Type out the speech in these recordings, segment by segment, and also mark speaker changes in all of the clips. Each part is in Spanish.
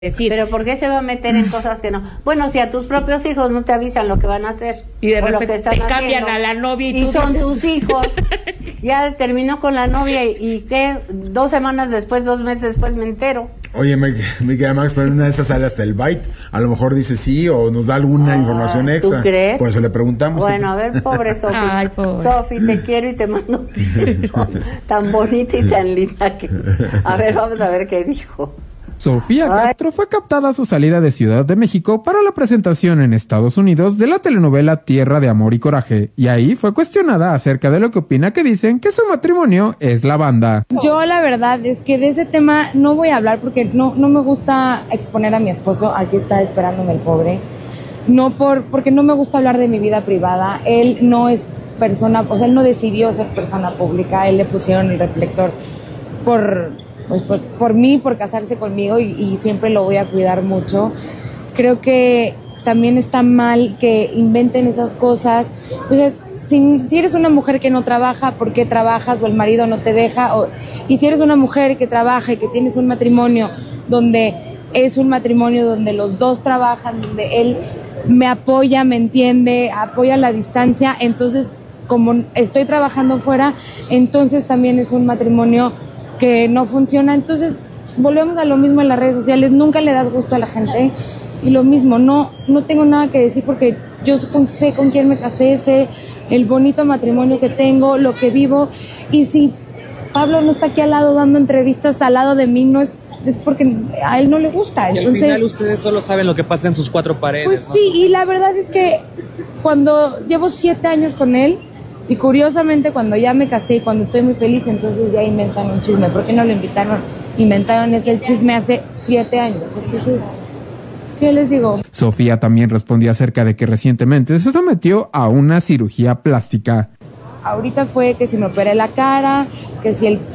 Speaker 1: decir.
Speaker 2: Pero ¿por qué se va a meter en cosas que no? Bueno, si a tus propios hijos no te avisan lo que van a hacer.
Speaker 1: Y de repente
Speaker 2: te
Speaker 1: cambian a la novia
Speaker 2: y tú son tus hijos. Ya terminó con la novia y ¿qué? 2 semanas después, 2 meses después me entero.
Speaker 3: Oye, me queda Max, pero una de esas sale hasta el byte. A lo mejor dice sí o nos da alguna información extra.
Speaker 2: ¿Tú crees?
Speaker 3: Por eso le preguntamos.
Speaker 2: Bueno, a ver, pobre Sofi.
Speaker 1: Ay, pobre.
Speaker 2: Sofi, te quiero y te mando un beso. Tan bonita y tan linda que... A ver, vamos a ver qué dijo.
Speaker 4: Sofía Castro fue captada a su salida de Ciudad de México para la presentación en Estados Unidos de la telenovela Tierra de Amor y Coraje, y ahí fue cuestionada acerca de lo que opina que dicen que su matrimonio es la banda.
Speaker 5: Yo la verdad es que de ese tema no voy a hablar porque no me gusta exponer a mi esposo, así está esperándome el pobre, porque no me gusta hablar de mi vida privada. Él no es persona, o sea, él no decidió ser persona pública, él le pusieron el reflector por mí, por casarse conmigo y siempre lo voy a cuidar mucho. Creo que también está mal que inventen esas cosas. Entonces, si eres una mujer que no trabaja, ¿por qué trabajas? O el marido no te deja. Y si eres una mujer que trabaja y que tienes un matrimonio donde es un matrimonio donde los dos trabajan, donde él me apoya, me entiende, apoya la distancia, entonces como estoy trabajando fuera, entonces también es un matrimonio que no funciona. Entonces volvemos a lo mismo en las redes sociales, nunca le das gusto a la gente y lo mismo, no tengo nada que decir porque yo sé con quién me casé, sé el bonito matrimonio que tengo, lo que vivo, y si Pablo no está aquí al lado dando entrevistas al lado de mí, no es porque a él no le gusta.
Speaker 6: Y
Speaker 5: entonces,
Speaker 6: al final ustedes solo saben lo que pasa en sus 4 paredes.
Speaker 5: Pues
Speaker 6: ¿no?
Speaker 5: sí, y la verdad es que cuando llevo 7 años con él, y curiosamente cuando ya me casé y cuando estoy muy feliz, entonces ya inventan un chisme. ¿Por qué no lo inventaron el chisme hace 7 años? Entonces, ¿qué les digo?
Speaker 4: Sofía también respondió acerca de que recientemente se sometió a una cirugía plástica.
Speaker 5: Ahorita fue que si me operé la cara, que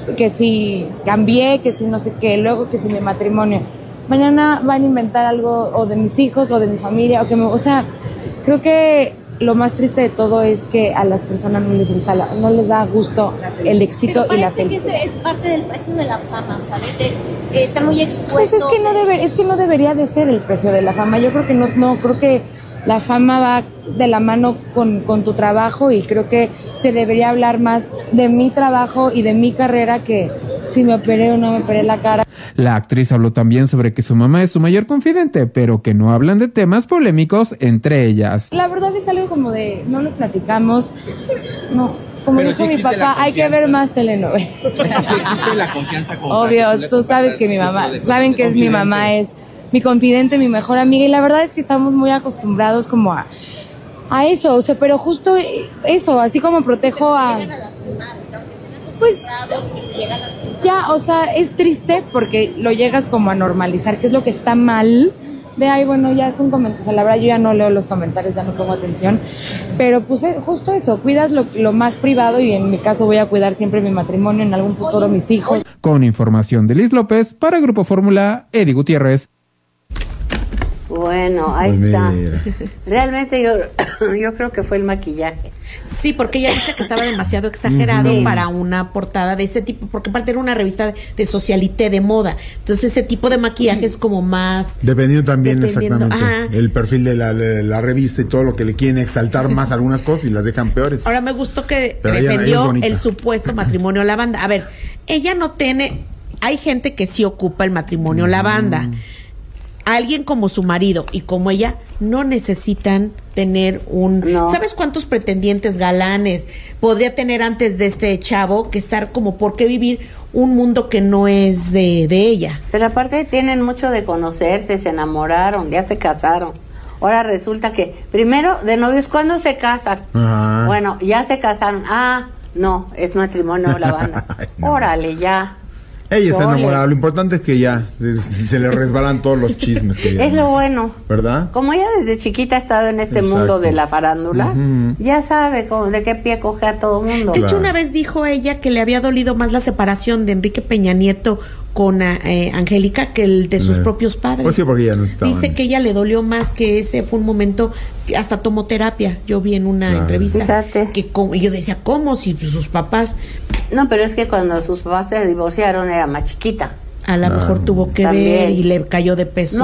Speaker 5: si cambié, que si no sé qué, luego que si mi matrimonio. Mañana van a inventar algo o de mis hijos o de mi familia, o sea, creo que lo más triste de todo es que a las personas no les da gusto el éxito y la felicidad.
Speaker 7: Pero parece que es parte del precio de la fama, ¿sabes? Está muy expuesto.
Speaker 5: Pues es que no debería de ser el precio de la fama. Yo creo que no creo que la fama va de la mano con tu trabajo, y creo que se debería hablar más de mi trabajo y de mi carrera que si me operé o no me operé la cara.
Speaker 4: La actriz habló también sobre que su mamá es su mayor confidente, pero que no hablan de temas polémicos entre ellas.
Speaker 5: La verdad es algo como de, no lo platicamos, no. Como
Speaker 6: pero
Speaker 5: dijo
Speaker 6: sí
Speaker 5: mi papá, hay que ver más telenovelas.
Speaker 6: Sí existe la confianza como
Speaker 5: obvio, tú sabes que mi mamá, saben que es mi mamá, es mi confidente, mi mejor amiga, y la verdad es que estamos muy acostumbrados como a eso, o sea, pero justo eso, así como protejo a... Pues ya, o sea, es triste porque lo llegas como a normalizar, que es lo que está mal. De ahí, bueno, ya es un comentario, o sea, la verdad yo ya no leo los comentarios, ya no pongo atención, pero pues justo eso, cuidas lo más privado, y en mi caso voy a cuidar siempre mi matrimonio, en algún futuro mis hijos.
Speaker 4: Con información de Liz López para Grupo Fórmula, Eddie Gutiérrez.
Speaker 2: Bueno, ahí
Speaker 3: Pues
Speaker 2: está.
Speaker 3: mira.
Speaker 2: Realmente yo creo que fue el maquillaje.
Speaker 1: Sí, porque ella dice que estaba demasiado exagerado para una portada de ese tipo, porque aparte era una revista de socialité, de moda. Entonces ese tipo de maquillaje es como más...
Speaker 3: Dependiendo también exactamente
Speaker 1: ajá.
Speaker 3: el perfil de la revista y todo lo que le quieren exaltar más algunas cosas y las dejan peores.
Speaker 1: Ahora me gustó que
Speaker 3: Pero ella es
Speaker 1: defendió
Speaker 3: bonita.
Speaker 1: el supuesto matrimonio lavanda. A ver, ella no tiene... Hay gente que sí ocupa el matrimonio lavanda. Alguien como su marido y como ella no necesitan tener
Speaker 2: No.
Speaker 1: ¿Sabes cuántos pretendientes galanes podría tener antes de este chavo que estar como por qué vivir un mundo que no es de ella?
Speaker 2: Pero aparte tienen mucho de conocerse, se enamoraron, ya se casaron. Ahora resulta que, primero, de novios, ¿cuándo se casan?
Speaker 3: Ajá.
Speaker 2: Bueno, ya se casaron. Ah, no, es matrimonio lavanda.
Speaker 3: Ay, no.
Speaker 2: Órale, ya.
Speaker 3: Ella está
Speaker 2: Chole.
Speaker 3: enamorada, lo importante es que ya se le resbalan todos los chismes que
Speaker 2: Es lo bueno.
Speaker 3: ¿Verdad?
Speaker 2: Como ella desde chiquita ha estado en este
Speaker 3: Exacto.
Speaker 2: mundo de la farándula, ya sabe de qué pie coge a todo mundo.
Speaker 1: De hecho,
Speaker 3: Claro.
Speaker 1: una vez dijo ella que le había dolido más la separación de Enrique Peña Nieto con Angélica que el de sus propios padres.
Speaker 3: Pues sí, porque ya no estaban.
Speaker 1: Dice que ella le dolió más, que ese fue un momento que hasta tomó terapia. Yo vi en una entrevista.
Speaker 2: Fíjate.
Speaker 1: Y yo decía, ¿cómo? Si sus papás...
Speaker 2: No, pero es que cuando sus papás se divorciaron era más chiquita.
Speaker 1: A lo mejor tuvo que
Speaker 2: También.
Speaker 1: ver y le cayó de peso.